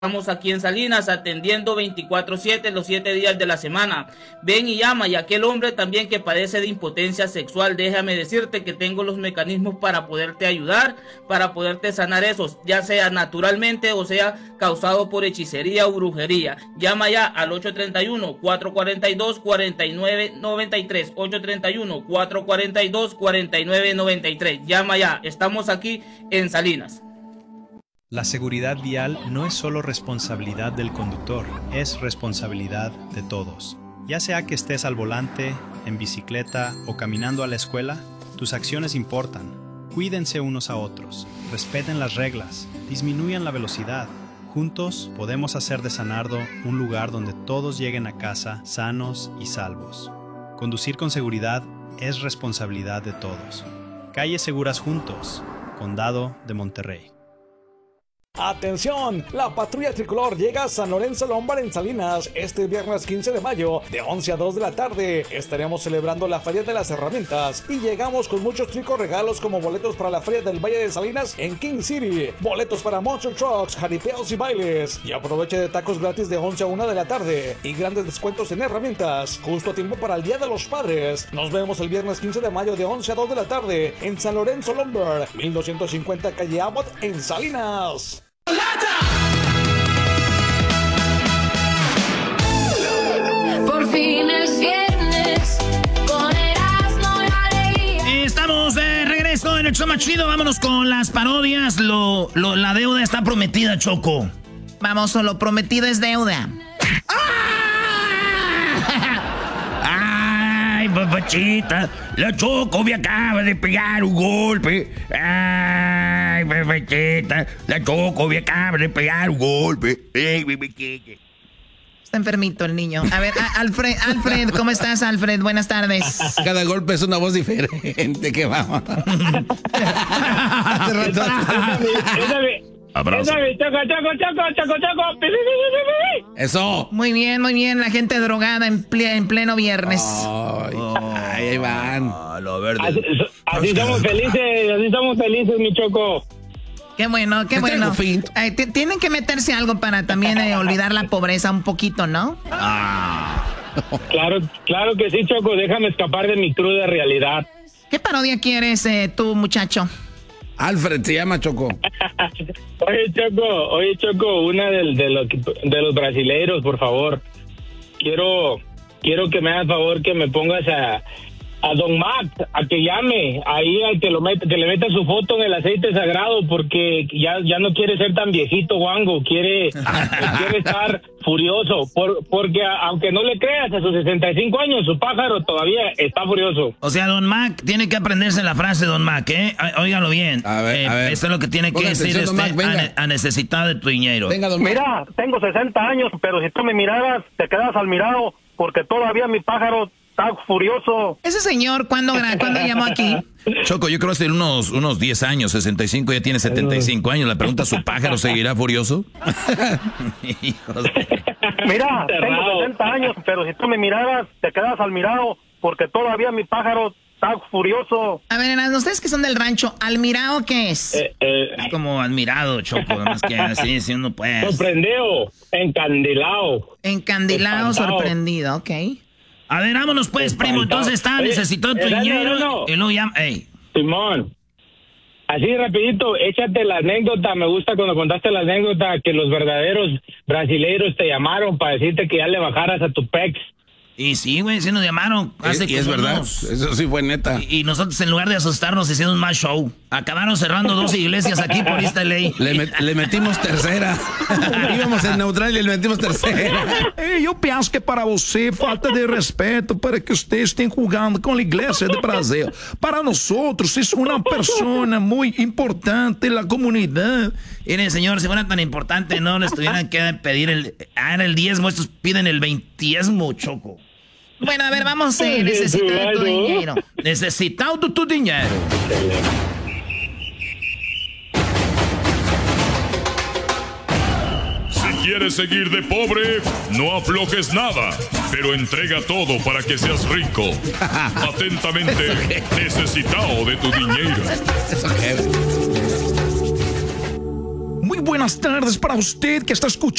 Estamos aquí en Salinas atendiendo 24/7 los 7 días de la semana. Ven y llama, y aquel hombre también que padece de impotencia sexual, déjame decirte que tengo los mecanismos para poderte ayudar, para poderte sanar esos, ya sea naturalmente o sea causado por hechicería o brujería. Llama ya al 831-442-4993, 831-442-4993. Llama ya, estamos aquí en Salinas. La seguridad vial no es solo responsabilidad del conductor, es responsabilidad de todos. Ya sea que estés al volante, en bicicleta o caminando a la escuela, tus acciones importan. Cuídense unos a otros, respeten las reglas, disminuyan la velocidad. Juntos podemos hacer de San Nardo un lugar donde todos lleguen a casa sanos y salvos. Conducir con seguridad es responsabilidad de todos. Calles seguras juntos, Condado de Monterrey. ¡Atención! La patrulla tricolor llega a San Lorenzo Lombard en Salinas este viernes 15 de mayo de 11 a 2 de la tarde. Estaremos celebrando la Feria de las Herramientas y llegamos con muchos tricos regalos como boletos para la Feria del Valle de Salinas en King City, boletos para Monster Trucks, jaripeos y bailes, y aproveche de tacos gratis de 11 a 1 de la tarde y grandes descuentos en herramientas, justo a tiempo para el Día de los Padres. Nos vemos el viernes 15 de mayo de 11 a 2 de la tarde en San Lorenzo Lombard, 1250 calle Abbott en Salinas. Por fin es viernes, con Erasmo y alegría. Estamos de regreso en el show más chido. Vámonos con las parodias. La deuda está prometida, Choco. Vamos, lo prometido es deuda. Ay, papachita, la Choco me acaba de pegar un golpe. Ay, papachita, la Choco me acaba de pegar un golpe. Ay, Está enfermito el niño. A ver, Alfred, ¿cómo estás, Alfred? Buenas tardes. Cada golpe es una voz diferente, que vamos. Abrazo. Eso. Muy bien. La gente drogada en pleno viernes. Ay, ahí van. Así estamos felices, mi Choco. Qué bueno. Ay, tienen que meterse algo para también olvidar la pobreza un poquito, ¿no? Claro que sí, Choco. Déjame escapar de mi cruda realidad. ¿Qué parodia quieres tú, muchacho? Alfred se llama, Choco. Oye, Choco, una de los brasileiros, por favor. Quiero que me hagas favor que me pongas a Don Max, a que llame, ahí al que le meta su foto en el aceite sagrado, porque ya no quiere ser tan viejito, guango, quiere estar furioso, porque aunque no le creas, a sus 65 años, su pájaro todavía está furioso. O sea, Don Mac tiene que aprenderse la frase, Don Mac, ¿eh? Óigalo bien. A ver. Esto es lo que tiene que decir Don Mac, a necesitar de tu dinero. Venga, Don Mac. Mira, tengo 60 años, pero si tú me miraras, te quedas al mirado, porque todavía mi pájaro está furioso. Ese señor, ¿cuándo llamó aquí? Choco, yo creo que hace unos 10 años, 65, ya tiene 75 años. La pregunta, ¿su pájaro seguirá furioso? Mira, tengo 60 años, pero si tú me miraras, te quedas al mirado, porque todavía mi pájaro está furioso. A ver, ustedes que son del rancho, ¿almirado qué es? Es como admirado, Choco, más que así, si uno puede. Sorprendido, encandilado. Encandilado, Espantado. sorprendido, ok. A ver, vámonos pues, primo. Entonces necesitando tu dinero. Y luego llama. Ey. Simón, así rapidito, échate la anécdota. Me gusta cuando contaste la anécdota que los verdaderos brasileiros te llamaron para decirte que ya le bajaras a tu pex. Y sí, güey, sí nos llamaron. Y es verdad, eso sí fue neta. Y nosotros, en lugar de asustarnos, hicimos más show. Acabaron cerrando 2 iglesias aquí por esta ley. Le metimos tercera. Íbamos en neutral y le metimos tercera. Eu penso que para você falta de respeito para que usted esté jugando com a igreja de Brasil. Para nosotros es una persona muy importante en la comunidad. Miren, señor, si fuera tan importante, no les tuvieran que pedir el diezmo. Estos piden el 20, Choco. Bueno, a ver, vamos a necesitar tu dinero. Necesitando tu dinero. Si quieres seguir de pobre, no aflojes nada, pero entrega todo para que seas rico. Atentamente, necesitado de tu dinero. Muy buenas tardes para usted que está escuchando